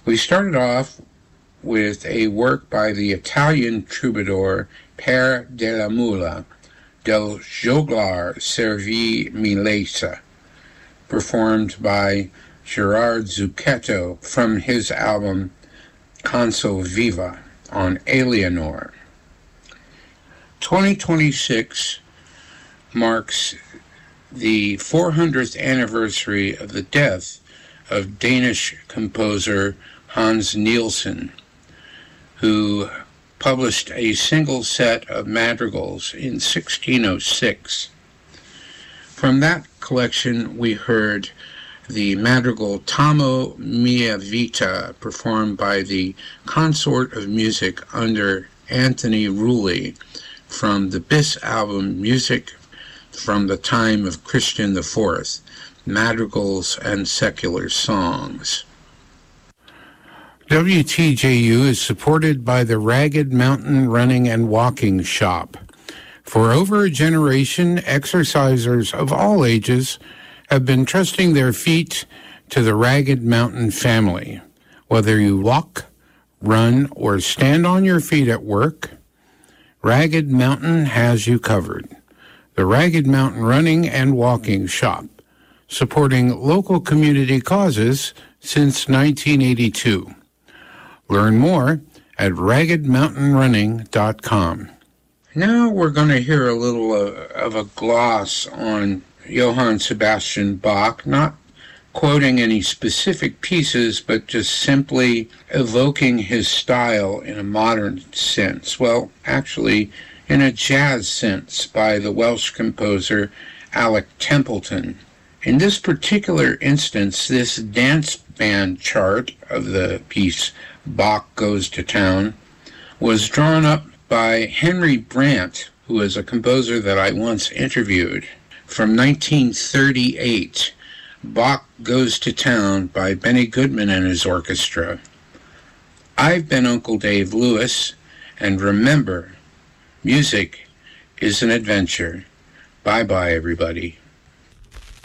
We started off with a work by the Italian troubadour Pere della Mula, del Joglar Servi Milesa, performed by Gerard Zucchetto from his album Canso Viva on Eleanor. 2026 marks the 400th anniversary of the death of Danish composer Hans Nielsen, who published a single set of madrigals in 1606. From that collection, we heard the madrigal T'amo mia vita, performed by the Consort of Music under Anthony Rulli from the Bis album Music from the Time of Christian IV, Madrigals and Secular Songs. WTJU is supported by the Ragged Mountain Running and Walking Shop. For over a generation, exercisers of all ages have been trusting their feet to the Ragged Mountain family. Whether you walk, run, or stand on your feet at work, Ragged Mountain has you covered. The Ragged Mountain Running and Walking Shop, supporting local community causes since 1982. Learn more at raggedmountainrunning.com. Now we're going to hear a little of a gloss on Johann Sebastian Bach, not quoting any specific pieces, but just simply evoking his style in a modern sense. Well, actually, in a jazz sense, by the Welsh composer Alec Templeton. In this particular instance, this dance band chart of the piece Bach Goes to Town was drawn up by Henry Brant, who is a composer that I once interviewed. From 1938, Bach Goes to Town by Benny Goodman and his orchestra. I've been Uncle Dave Lewis, and remember, music is an adventure. Bye-bye, everybody.